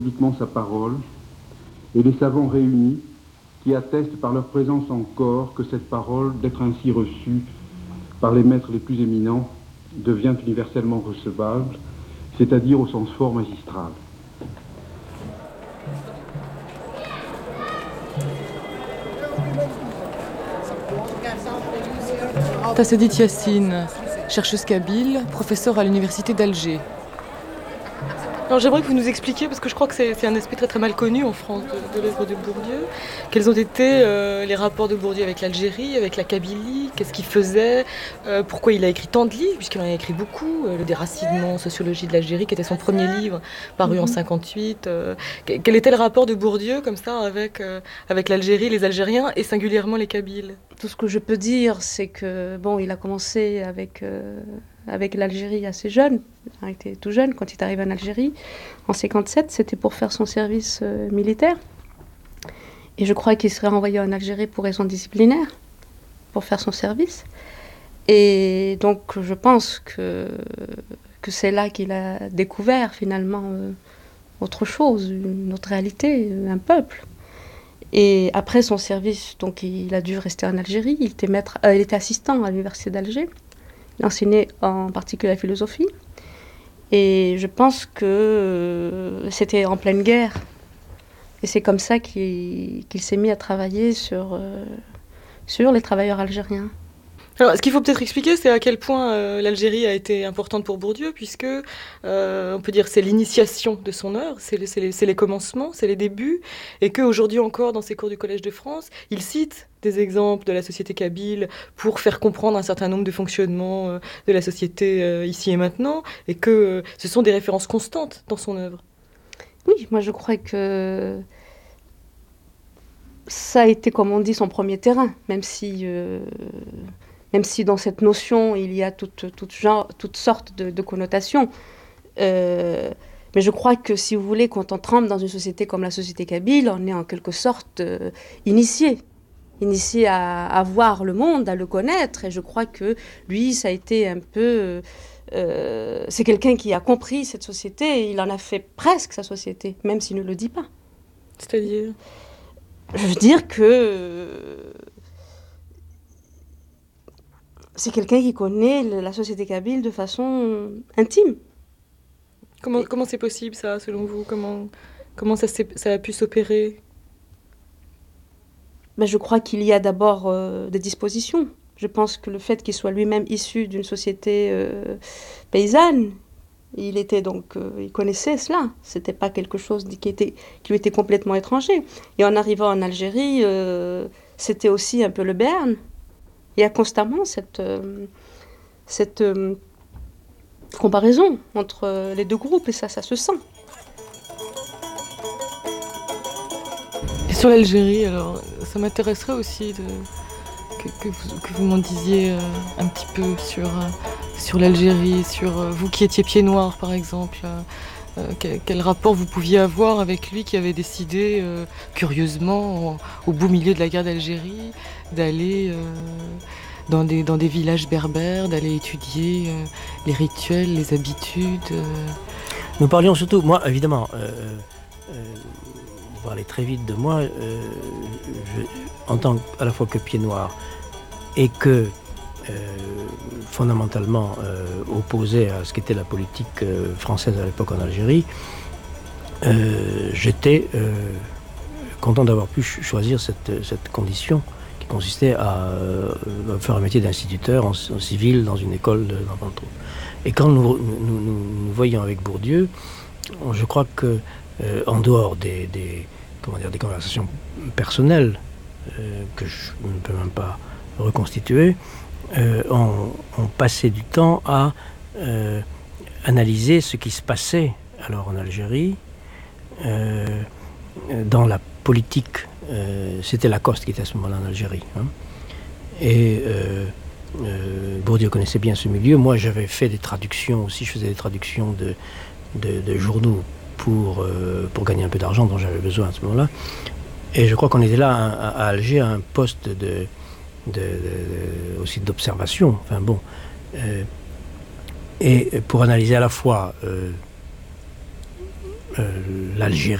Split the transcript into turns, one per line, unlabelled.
publiquement sa parole, et les savants réunis qui attestent par leur présence en corps que cette parole, d'être ainsi reçue par les maîtres les plus éminents, devient universellement recevable, c'est-à-dire au sens fort magistral.
Tassedit Yassine, chercheuse kabyle, professeure à l'université d'Alger. Alors j'aimerais que vous nous expliquiez, parce que je crois que c'est un aspect très très mal connu en France de l'œuvre de Bourdieu, quels ont été les rapports de Bourdieu avec l'Algérie, avec la Kabylie, qu'est-ce qu'il faisait, pourquoi il a écrit tant de livres, puisqu'il en a écrit beaucoup, Le déracinement, Sociologie de l'Algérie, qui était son premier livre, paru en 58. Quel était le rapport de Bourdieu, comme ça, avec l'Algérie, les Algériens, et singulièrement les Kabyles?
Tout ce que je peux dire, c'est que, bon, il a commencé avec l'Algérie assez jeune. Il était tout jeune quand il est arrivé en Algérie. En 57, c'était pour faire son service militaire. Et je crois qu'il serait renvoyé en Algérie pour raison disciplinaire, pour faire son service. Et donc, je pense que c'est là qu'il a découvert, finalement, autre chose, une autre réalité, un peuple. Et après son service, donc, il a dû rester en Algérie. Il était assistant à l'université d'Alger. Il enseignait en particulier la philosophie. Et je pense que c'était en pleine guerre. Et c'est comme ça qu'il s'est mis à travailler sur les travailleurs algériens.
Alors, ce qu'il faut peut-être expliquer, c'est à quel point l'Algérie a été importante pour Bourdieu, puisque on peut dire que c'est l'initiation de son œuvre, c'est les commencements, c'est les débuts, et qu'aujourd'hui encore, dans ses cours du Collège de France, il cite des exemples de la société kabyle pour faire comprendre un certain nombre de fonctionnements de la société ici et maintenant, et que ce sont des références constantes dans son œuvre.
Oui, moi je crois que ça a été, comme on dit, son premier terrain, même si dans cette notion, il y a toutes sortes de connotations. Mais je crois que, si vous voulez, quand on trempe dans une société comme la société kabyle, on est en quelque sorte initié à voir le monde, à le connaître. Et je crois que lui, ça a été un peu... c'est quelqu'un qui a compris cette société, et il en a fait presque sa société, même s'il ne le dit pas.
C'est-à-dire ?
Je veux dire que... c'est quelqu'un qui connaît la société kabyle de façon intime.
Comment c'est possible, ça, selon vous ? Comment ça a pu s'opérer ?
Ben, je crois qu'il y a d'abord des dispositions. Je pense que le fait qu'il soit lui-même issu d'une société paysanne, il connaissait cela. C'était pas quelque chose qui lui était complètement étranger. Et en arrivant en Algérie, c'était aussi un peu le Béarn. Il y a constamment cette comparaison entre les deux groupes, et ça se sent.
Et sur l'Algérie, alors, ça m'intéresserait aussi que vous m'en disiez un petit peu sur l'Algérie, sur vous qui étiez pied noir, par exemple. Quel rapport vous pouviez avoir avec lui qui avait décidé, curieusement, au beau milieu de la guerre d'Algérie, d'aller dans des villages berbères, d'aller étudier les rituels, les habitudes.
Nous parlions surtout, moi évidemment, vous parlez très vite de moi, en tant à la fois que pied noir et que fondamentalement opposé à ce qu'était la politique française à l'époque en Algérie, j'étais content d'avoir pu choisir cette condition qui consistait à faire un métier d'instituteur en civil dans une école d'enfants. Et quand nous voyons avec Bourdieu, je crois que en dehors des conversations personnelles que je ne peux même pas reconstituer, on passait du temps à analyser ce qui se passait alors en Algérie, dans la politique. C'était Lacoste qui était à ce moment-là en Algérie. Hein. Et Bourdieu connaissait bien ce milieu. Moi, j'avais fait des traductions aussi. Je faisais des traductions de journaux pour gagner un peu d'argent dont j'avais besoin à ce moment-là. Et je crois qu'on était là à Alger à un poste aussi d'observation. Enfin bon. Et pour analyser à la fois l'Algérie